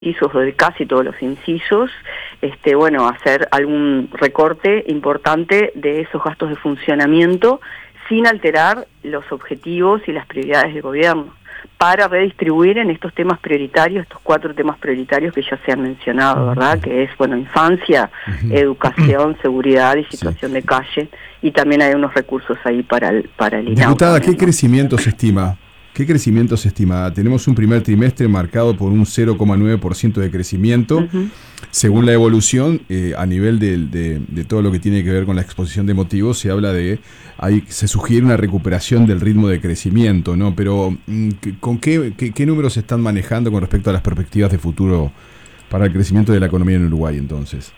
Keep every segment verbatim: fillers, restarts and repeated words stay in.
incisos o de casi todos los incisos, este, bueno, hacer algún recorte importante de esos gastos de funcionamiento sin alterar los objetivos y las prioridades del gobierno, para redistribuir en estos temas prioritarios, estos cuatro temas prioritarios que ya se han mencionado, ¿verdad? Que es, bueno, infancia, uh-huh. educación, seguridad y situación sí. de calle, y también hay unos recursos ahí para el para el INAU. Diputada, también, ¿qué ¿no? crecimiento se estima? ¿Qué crecimiento se estima? Tenemos un primer trimestre marcado por un cero coma nueve por ciento de crecimiento. Uh-huh. Según la evolución, eh, a nivel de, de, de todo lo que tiene que ver con la exposición de motivos, se habla de, hay, se sugiere una recuperación del ritmo de crecimiento, ¿no? Pero, ¿con qué, qué, qué números se están manejando con respecto a las perspectivas de futuro para el crecimiento de la economía en Uruguay, entonces?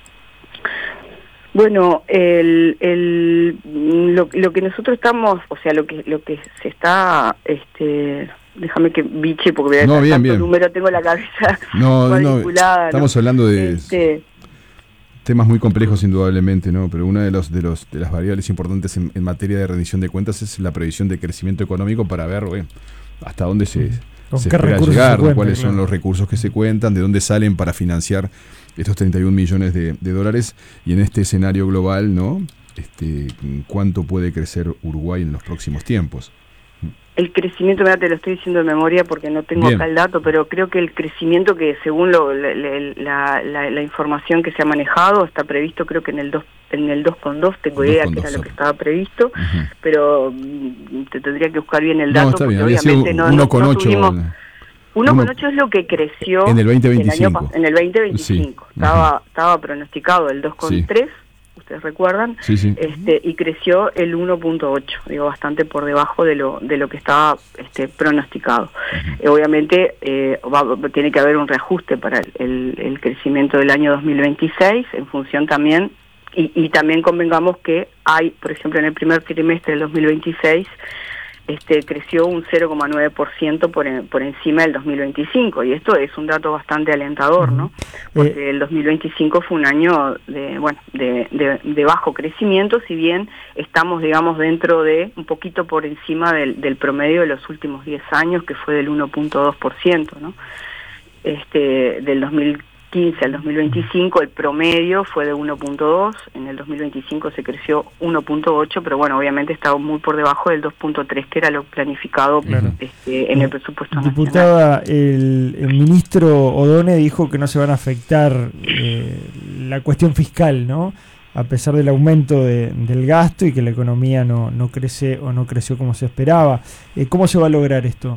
Bueno, el, el, lo, lo que nosotros estamos, o sea, lo que lo que se está, este, déjame que biche porque voy a no, bien, tanto bien. número, tengo la cabeza no, manipulada. No, estamos ¿no? hablando de este, temas muy complejos indudablemente, ¿no? Pero una de los de los de las variables importantes en, en materia de rendición de cuentas es la previsión de crecimiento económico para ver, bueno, hasta dónde se, se espera llegar, se cuenta, cuáles claro. son los recursos que se cuentan, de dónde salen para financiar estos treinta y un millones de, de dólares, y en este escenario global, ¿no? Este, ¿cuánto puede crecer Uruguay en los próximos tiempos? El crecimiento, mira, te lo estoy diciendo de memoria porque no tengo Bien. acá el dato, pero creo que el crecimiento que según lo, la, la, la, la información que se ha manejado está previsto, creo que en el dos en el dos coma dos, tengo idea que era lo que estaba previsto, uh-huh. pero te tendría que buscar bien el dato, no, está bien. porque obviamente no, no, no tuvimos... uno coma ocho es lo que creció en el veinte veinticinco. El año, en el veinte veinticinco. Sí. Estaba, uh-huh. estaba pronosticado el dos coma tres, sí. ustedes recuerdan, sí, sí. este y creció el uno punto ocho, digo, bastante por debajo de lo de lo que estaba este pronosticado. Uh-huh. Eh, obviamente eh, va, tiene que haber un reajuste para el, el, el crecimiento del año dos mil veintiséis, en función también, y, y también convengamos que hay, por ejemplo, en el primer trimestre del dos mil veintiséis, Este, creció un cero coma nueve por ciento por, en, por encima del dos mil veinticinco, y esto es un dato bastante alentador, ¿no? Porque el dos mil veinticinco fue un año de, bueno, de, de, de bajo crecimiento, si bien estamos, digamos, dentro de, un poquito por encima del, del promedio de los últimos diez años, que fue del uno punto dos por ciento, ¿no? Este, del dos mil quince al dos mil veinticinco el promedio fue de uno punto dos, en el dos mil veinticinco se creció uno punto ocho, pero bueno, obviamente estaba muy por debajo del dos punto tres, que era lo planificado claro. este, en el presupuesto nacional. Diputada, el, el ministro Odone dijo que no se van a afectar eh, la cuestión fiscal, ¿no? A pesar del aumento de, del gasto y que la economía no, no crece o no creció como se esperaba. Eh, ¿Cómo se va a lograr esto?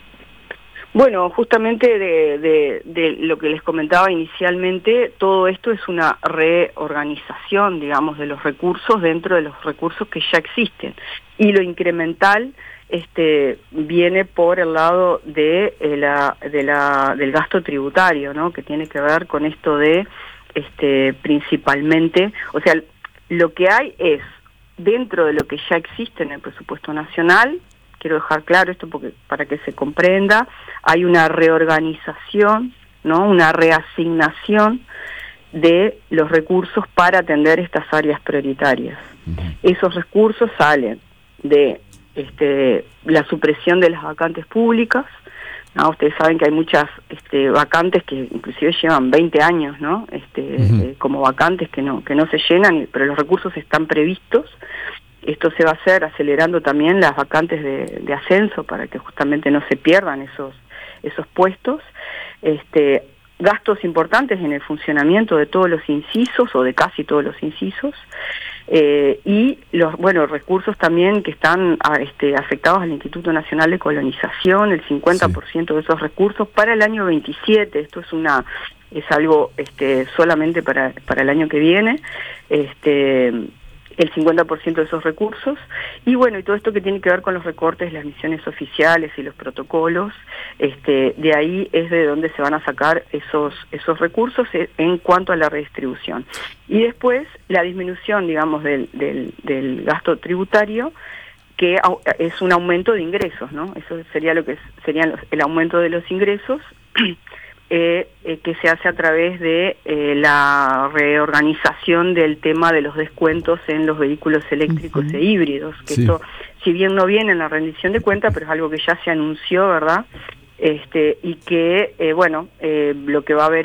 Bueno, justamente de, de, de lo que les comentaba inicialmente, todo esto es una reorganización, digamos, de los recursos dentro de los recursos que ya existen. Y lo incremental este, viene por el lado de, eh, la, de la, del gasto tributario, ¿no? Que tiene que ver con esto de, este, principalmente, o sea, lo que hay es, dentro de lo que ya existe en el presupuesto nacional, quiero dejar claro esto porque para que se comprenda, hay una reorganización, ¿no? Una reasignación de los recursos para atender estas áreas prioritarias. Uh-huh. Esos recursos salen de este, la supresión de las vacantes públicas, ¿no? Ustedes saben que hay muchas este, vacantes que inclusive llevan veinte años, ¿no? Este, uh-huh. eh, como vacantes que no que no se llenan, pero los recursos están previstos. Esto se va a hacer acelerando también las vacantes de, de ascenso para que justamente no se pierdan esos esos puestos. Este, gastos importantes en el funcionamiento de todos los incisos o de casi todos los incisos, eh, y los bueno recursos también que están a, este, afectados al Instituto Nacional de Colonización, el cincuenta por ciento sí. de esos recursos para el año veintisiete. Esto es una es algo este, solamente para para el año que viene. Este, el cincuenta por ciento de esos recursos, y bueno, y todo esto que tiene que ver con los recortes, las misiones oficiales y los protocolos, este, de ahí es de donde se van a sacar esos esos recursos en cuanto a la redistribución. Y después, la disminución, digamos, del, del, del gasto tributario, que es un aumento de ingresos, ¿no? Eso sería lo que serían los, el aumento de los ingresos, Eh, eh, que se hace a través de eh, la reorganización del tema de los descuentos en los vehículos eléctricos uh-huh. e híbridos, que sí. esto, si bien no viene en la rendición de cuentas, pero es algo que ya se anunció, ¿verdad?, este, y que, eh, bueno, eh, lo que va a haber